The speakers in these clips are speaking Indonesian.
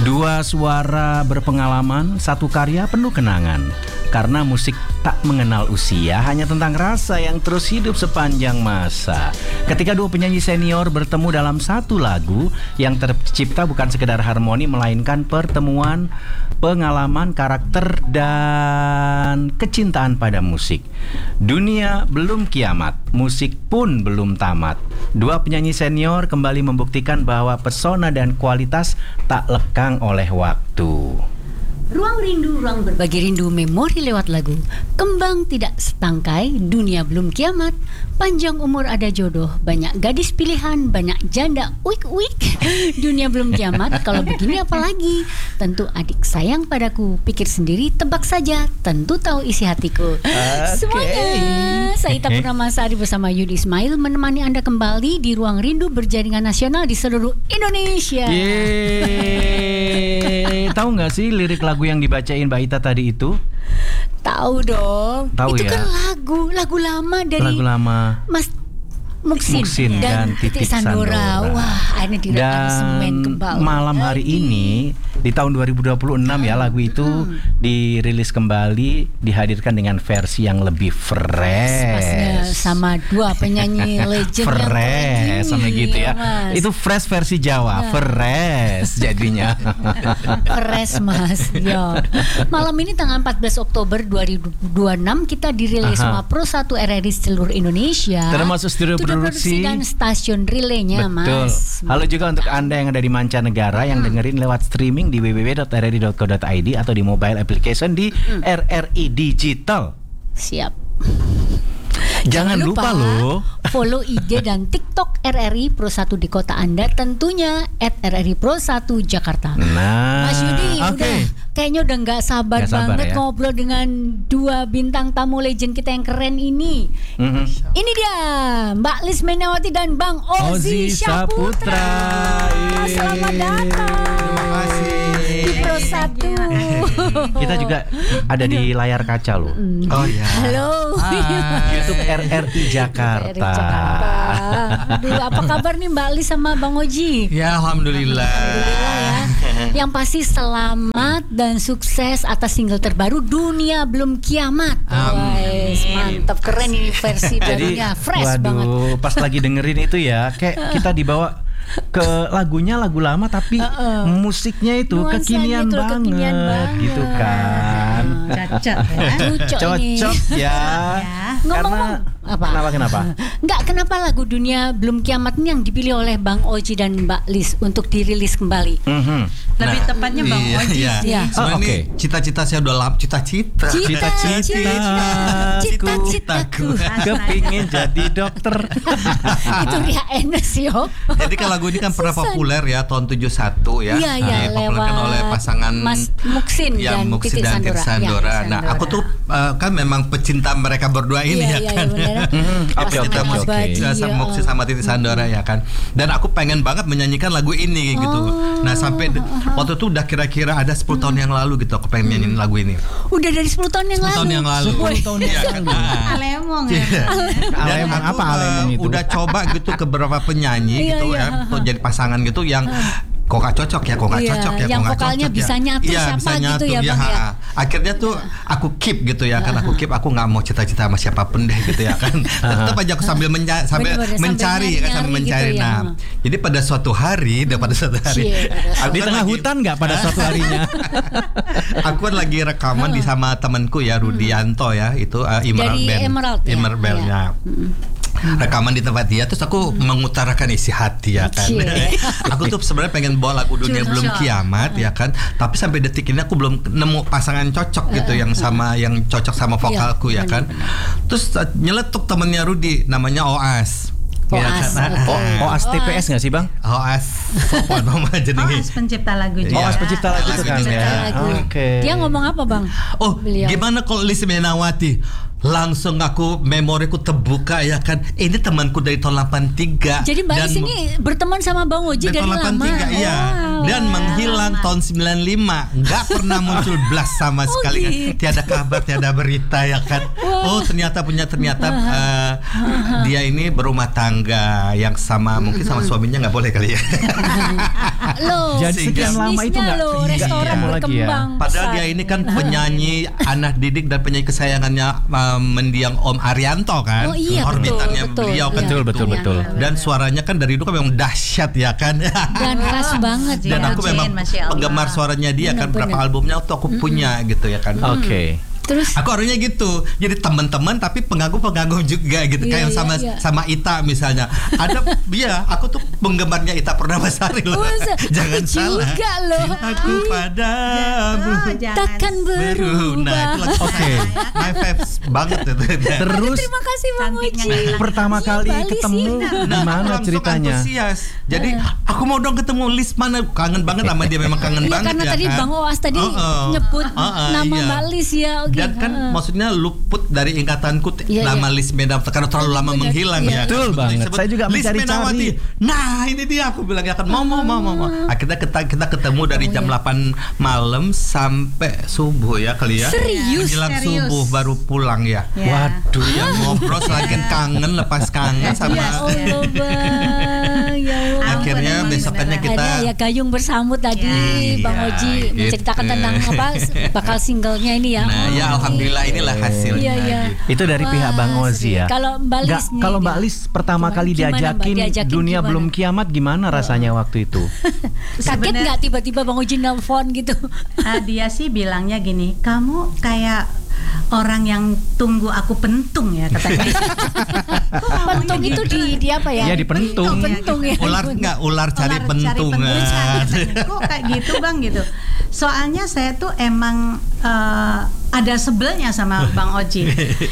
Dua suara berpengalaman, satu karya penuh kenangan. Karena musik tak mengenal usia, hanya tentang rasa yang terus hidup sepanjang masa. Ketika dua penyanyi senior bertemu dalam satu lagu, yang tercipta bukan sekedar harmoni, melainkan pertemuan, pengalaman, karakter, dan kecintaan pada musik. Dunia belum kiamat, musik pun belum tamat. Dua penyanyi senior kembali membuktikan bahwa pesona dan kualitas tak lekang oleh waktu. Ruang rindu, ruang berbagi rindu, memori lewat lagu. Kembang tidak setangkai, dunia belum kiamat. Panjang umur ada jodoh, banyak gadis pilihan, banyak janda uik-uik. Dunia belum kiamat, kalau begini apalagi. Tentu adik sayang padaku, pikir sendiri, tebak saja. Tentu tahu isi hatiku. Semuanya, saya Ita Purnamasari bersama Yudi Ismail menemani Anda kembali di Ruang Rindu berjaringan nasional di seluruh Indonesia. Yeay. Tahu nggak sih lirik lagu yang dibacain Mbak Ita tadi itu? Tahu dong. Tahu itu ya? Kan lagu lama dari Lagu lama Mas Muksin dan Titik Sandora. Wah, ini di aransemen kembali. Malam hari ini di tahun 2026 ya, lagu itu dirilis kembali, dihadirkan dengan versi yang lebih fresh. Sama dua penyanyi legend fresh yang sama gitu ya. Mas. Itu fresh versi Jawa, fresh jadinya. Fresh Mas. Yo. Malam ini tanggal 14 Oktober 2026 kita dirilis sama Pro 1 RRI seluruh Indonesia. Termasuk studio produksi dan stasiun relaynya. Betul. Mas. Halo juga untuk Anda yang ada di mancanegara yang dengerin lewat streaming di www.rri.co.id atau di mobile application di RRI Digital. Siap. Jangan lupa loh follow IG dan TikTok RRI Pro 1 di kota Anda, tentunya @RRI Pro 1 Jakarta. Nah, Mas Yudi udah kayaknya udah nggak sabar banget ya? ngobrol dengan dua bintang tamu legend kita yang keren ini. Ini dia Mbak Lis Menawati dan Bang Ozi Syaputra. Selamat datang. Terima kasih Di Pro 1. Kita juga ada di layar kaca loh. Oh ya. Halo. YouTube RRI Jakarta. Aduh, apa kabar nih Mbak Lis sama Bang Oji? Ya, alhamdulillah. Alhamdulillah ya. Yang pasti selamat dan sukses atas single terbaru Dunia Belum Kiamat. Wais, mantap, keren ini versi barunya, fresh banget. Pas lagi dengerin itu ya, kayak kita dibawa ke lagunya lagu lama tapi musiknya itu nuansanya kekinian banget gitu kan. Cocok ya. Ngomong-ngomong apa? Kenapa? Enggak, kenapa lagu Dunia Belum Kiamat ini yang dipilih oleh Bang Oji dan Mbak Lis untuk dirilis kembali? Lebih tepatnya Bang Oji sih. Sebenarnya cita-cita saya udah lama, cita-citaku kepingin jadi dokter. Itu Ria Enes yo. Jadi kan lagu ini kan pernah populer ya tahun 71 ya. Iya, dipopulerkan oleh pasangan Mas Muksin dan Titik Sandora. Nah, aku tuh kan memang pecinta mereka berdua ini ya kan. Pecinta musik sama Muksin sama Titik Sandora ya kan. Dan aku pengen banget menyanyikan lagu ini gitu. Nah, sampai waktu itu udah kira-kira ada 10 tahun yang lalu gitu aku pengen nyanyiin lagu ini. Udah dari 10 tahun yang 10 tahun yang lalu. 10 tahun yang lalu. Alemong ya. Alemong apa alemong itu? Udah coba gitu ke beberapa penyanyi gitu ya, untuk jadi pasangan gitu yang kok gak cocok ya, kok gak cocok ya, yang kok gak vokalnya cocok bisa ya. nyatu Iya, siapa bisa gitu nyatu, ya Bang ya. Akhirnya tuh aku keep gitu ya, kan aku keep, aku gak mau cita-cita sama siapapun deh gitu ya kan. Tetap aja aku sambil mencari kan, sambil mencari. Gitu ya. Nah, jadi pada suatu hari, di tengah hutan nggak pada suatu harinya? Aku kan lagi rekaman di sama temanku ya, Rudianto ya, itu Emerald Emerald ya. Rekaman di tempat dia, terus aku mengutarakan isi hati ya kan. Aku tuh sebenarnya pengen bawa lagu Dunia Belum Kiamat ya kan, tapi sampai detik ini aku belum nemu pasangan cocok gitu yang cocok sama vokalku ya kan. Terus nyeletuk temennya Rudi, namanya Oas. Oas TPS nggak sih Bang? Oas Oas pencipta lagu juga. Oas pencipta lagu itu kan ya. Dia ngomong apa Bang? Gimana kalau Lis Menawati? Langsung memoriku terbuka ya kan. Ini temanku dari tahun 83. Jadi Mbak Lis ini berteman sama Bang Oji dari tahun 83, lama. iya. dan menghilang tahun 95, nggak pernah muncul blas sama sekali kan. Tiada kabar, tiada berita ya kan. Oh ternyata dia ini berumah tangga yang sama, mungkin sama suaminya nggak boleh kali ya. Loh, Jadi sekian lama itu nggak restoran ketemu lagi ya. berkembang. Padahal dia ini kan penyanyi anak didik dan penyanyi kesayangannya mendiang Om Arianto kan. Oh iya, orbitannya betul. beliau kan. Betul, gitu. betul, betul. Dan suaranya kan dari dulu kan memang dahsyat ya kan. Dan khas banget. Dan ya. aku memang Masya Allah. penggemar suaranya dia kan. Benar. Berapa albumnya tuh aku punya gitu ya kan. Oke. Terus Aku orangnya gitu, jadi teman-teman tapi pengagum-pengagum juga gitu, kayak sama Ita misalnya. Ada, aku tuh penggemarnya Ita Purnamasari loh. Jangan salah. Juga loh. Aku padamu Takkan berubah. Nah, itu lagu Oke. my faves banget itu. Terus Terima kasih Bang Oji. pertama kali Balis ketemu ini. di mana Langsung ceritanya? antusias. Jadi aku mau dong ketemu Lis mana, kangen banget sama dia, memang kangen Iya, banget karena ya tadi kan. Bang Oas tadi nyebut nama iya. Mbak Lis ya. Oke. Dan kan maksudnya luput dari ingatanku Iya, nama Lis Menawati karena terlalu lama menghilang Iya. ya. Betul Begitu banget. disebut Saya juga Lis mencari-cari. Menawati. Nah, ini dia aku bilang ya kan mau. Akhirnya kita ketemu dari jam 8 malam sampai subuh ya kali ya. Serius? Menjelang Serius. subuh baru pulang ya. Waduh. Dia ngobrol selain kangen, lepas kangen sama. Ya Allah, Bang. Ya Allah. Akhirnya besokannya kita Ada ya gayung bersambut tadi Iya, Bang Oji menceritakan gitu. tentang bakal singlenya ini ya. Nah, ya alhamdulillah inilah hasilnya. Iya, iya. gitu. Itu dari pihak Bang Ozi ya. Kalau Mbak Lis nih, Kalau Mbak Lis pertama kali gimana, Mbak? diajakin Diajakin dunia gimana? belum kiamat, gimana rasanya waktu itu? kaget nggak tiba-tiba Bang Oji nelfon gitu? Dia sih bilangnya gini, kamu kayak orang yang tunggu aku pentung ya katanya. Pentung itu di apa ya? Iya, dipentung. Pentung ya. Ular cari pentungan. Kok kayak gitu Bang gitu. Soalnya saya tuh emang ada sebelnya sama Bang Oji.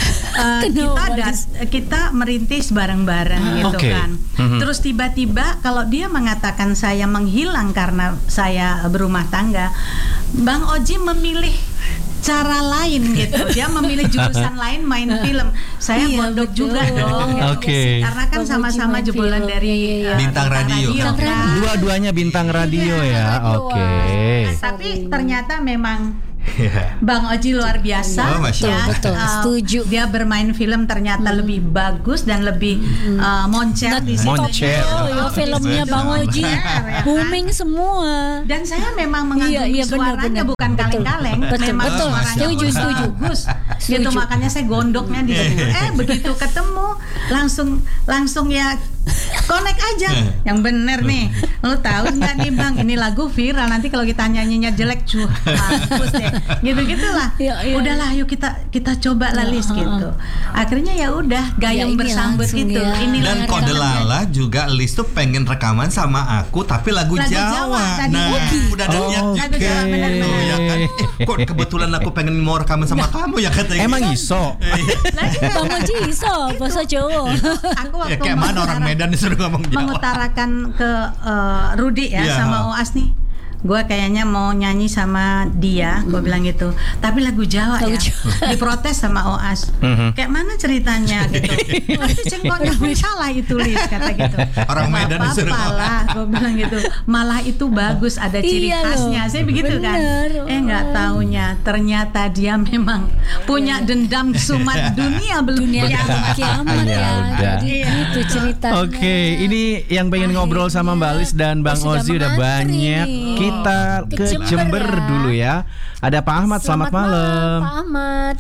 Kita merintis bareng-bareng gitu Oke. kan. Terus tiba-tiba kalau dia mengatakan saya menghilang karena saya berumah tangga, Bang Oji memilih cara lain gitu. Dia memilih jurusan lain, main film. Saya Iya, mondok betul. juga dong. Oke. Karena kan Bang sama-sama Oji main jebolan film. dari Iya. Bintang radio. Bintang kan. radio. Dua-duanya bintang radio ya. Oke. Tapi ternyata memang Bang Oji luar biasa. Oh, Masya Allah. Betul, setuju. Dia bermain film ternyata lebih bagus dan lebih moncer di situ. Moncer. Oh, ya, filmnya Bang Oji booming semua. Dan saya memang mengagumi Iya, benar, suaranya, benar. bukan Betul. kaleng-kaleng. Betul, Memang betul. suaranya Setuju. bagus. Gitu Setuju. makanya saya gondoknya di situ. Begitu ketemu langsung ya connect aja. Yang bener nih. Lu tahu nggak nih Bang, ini lagu viral, nanti kalau kita nyanyinya jelek mampus deh. Gitu-gitulah. Iya. Udahlah yuk kita coba lah Lis gitu. Akhirnya ya udah Ya, gayung ini bersambut langsung gitu. ya. Inilah Dan kode lala juga Lis tuh pengen rekaman sama aku tapi lagu Lagu Jawa. Jawa tadi. Nah, udah ada niat Lagu juga Jawa, benar-benar. ya kan. Kok kebetulan aku pengen mau rekaman sama kamu ya katanya. Emang iso? Bang Oji iso bahasa Jawa. Aku Ya waktu kayak mana orang Medan disuruh ngomong Jawa. mengutarakan ke Rudi ya Iya. sama Oas nih. Gue kayaknya mau nyanyi sama dia, gue bilang gitu. Tapi lagu Jawa Lagu ya. Jawa. Diprotes sama Oas. Kayak mana ceritanya gitu. Nanti cengkoknya pun salah itu Lis kata gitu. Orang Medan disuruh apa lah, gue bilang gitu. Malah itu bagus, ada ciri Iya loh. khasnya. Saya begitu kan. Bener. Nggak taunya ternyata dia memang punya dendam sumat dunia belum Dunia kiamat. kiamat Ya ya. udah. Jadi itu ceritanya. Oke, ini yang pengen ngobrol sama Mbak Lis dan Bang sudah Ozi udah mengantri banyak. nih. Kita Ke ke Jember Jember ya. dulu ya. Ada Pak Ahmad, selamat malam. Pak Ahmad.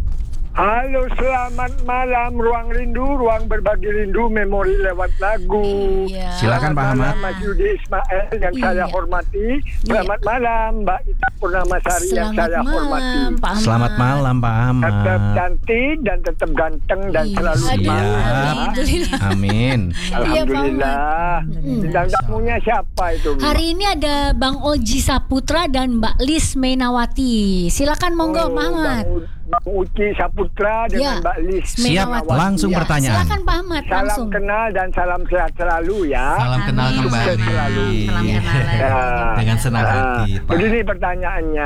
Halo, selamat malam. Ruang Rindu, ruang berbagi rindu, memori lewat lagu. Iya. Silakan Pak Ahmad. Mas Yudi Ismail yang saya hormati. Selamat malam Mbak Ita Purnamasari yang Selamat saya hormati. malam, Pak Ahmad. Selamat malam Pak Ahmad. Tetap cantik dan tetap ganteng dan Iya. selalu Aduh, semangat. alhamdulillah. Amin. Alhamdulillah. Bintang tamunya siapa itu? Bu? Hari ini ada Bang Oji Saputra dan Mbak Lis Menawati. Silakan monggo Pak Ahmad. Bang Uci Saputra Ya. dengan Mbak Lis. Siap, Menawati. langsung Ya. pertanyaan. Silakan Pak Ahmad Salam langsung. kenal dan salam sehat selalu ya. Salam kenal Amin. kembali. Sukses selalu. Salam kenal. Ya. Dengan senang hati, Pak. Begini pertanyaannya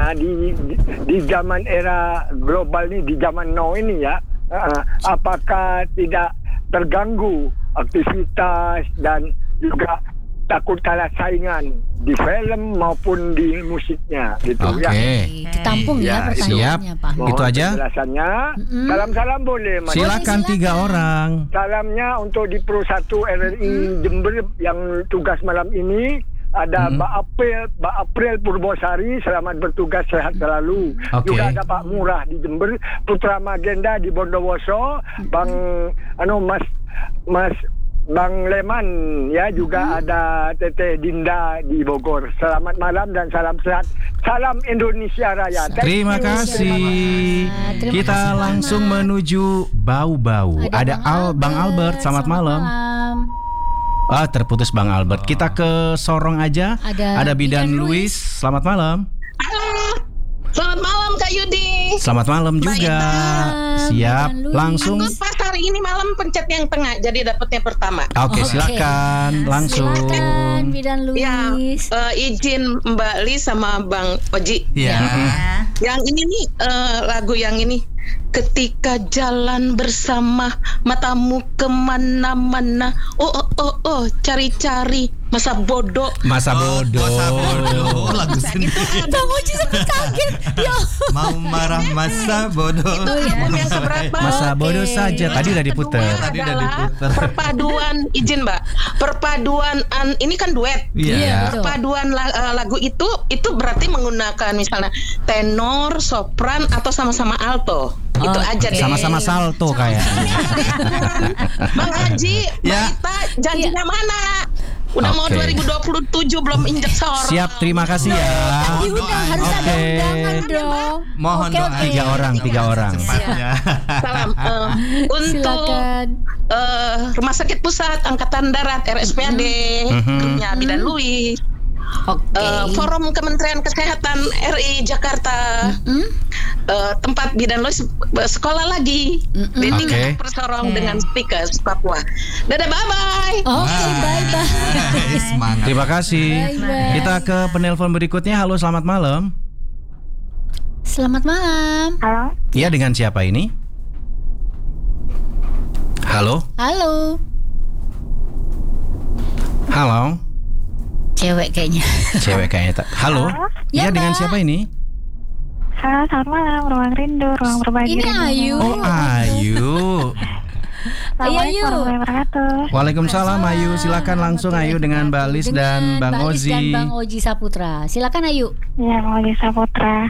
di zaman era global ini, di zaman now ini ya, apakah tidak terganggu aktivitas dan juga takut kalah saingan di film maupun di musiknya gitu Oke. ya. Ditampung ya Ya, pertanyaannya, Pak. Mohon Itu aja? penjelasannya. Salam-salam boleh, Mas. Silakan 3 orang. Salamnya untuk di Pro 1 RRI Jember yang tugas malam ini. Ada Mbak April Purbosari, selamat bertugas, sehat selalu. Oke. Juga ada Pak Murah di Jember, Putra Magenda di Bondowoso, Mas Bang Leman ya, juga ada Teteh Dinda di Bogor. Selamat malam dan salam sehat. Salam Indonesia Raya. Thank Terima you. kasih. Terima Kita kasih, langsung menuju Bau-Bau. Ada Bang Albert, selamat malam. Terputus Bang Albert. Kita ke Sorong aja. Ada Bidan Bidan Luis. Selamat malam. Halo, selamat malam Kak Yudi. Selamat malam juga. Siap. Bidan Luis. Langsung. Aku pas hari ini malam pencet yang tengah, jadi dapatnya pertama. Oke, silakan. Langsung. Silakan Bidan Ya, Luis. izin Mbak Li sama Bang Oji. Iya. Yang ini nih lagu yang ini. Ketika jalan bersama, matamu kemana-mana. Oh, cari-cari masa bodoh. Masa bodoh. Masa bodoh. Lagu sendiri. Bang Oji sempat kaget. Ya. Mau marah masa bodoh. Album yang keberapa? Masa bodoh saja. Tadi udah diputer. Tadi udah Adalah diputer. perpaduan, izin Mbak, perpaduan ini kan duet. Iya. betul. Perpaduan lagu itu berarti menggunakan misalnya tenor, sopran atau sama-sama alto. Itu aja deh. Sama-sama salto kayak. Bang Haji, Ya. Mbak Ita, janjinya mana? Udah mau Oke. 2027 belum injek sor. Siap, terima kasih ya. Diundang, harus ada Oke. undangan dong. Mohon Oke, doa. oke. 3 orang. Cepatnya. Salam untuk Silakan. Rumah Sakit Pusat Angkatan Darat RSPAD, grupnya Bidan Luis. Oke. Forum Kementerian Kesehatan RI Jakarta, tempat Bidan Luis sekolah lagi di Oke. tingkat Persorong dengan speaker Papua. Dadah, bye-bye. Oke, bye-bye. Semangat. Terima kasih. Bye-bye. Kita ke penelpon berikutnya. Halo, selamat malam. Selamat malam. Halo, Iya, dengan siapa ini? Halo? Halo. Halo? Cewek kayaknya. Cewek kayaknya. Halo? Ya, Iya, dengan Mbak. siapa ini? halo, selamat malam, Ruang Rindu, Ruang Berbagi Ini Rindu. Ayu. Oh, Ayu. Assalamualaikum warahmatullahi wabarakatuh. Waalaikumsalam Ayu. Silakan langsung Ayu dengan Mbak Lis dan Bang Mbak Lis dan Ozi. Bang Oji Saputra. Silakan Ayu. Ya, mau Saputra.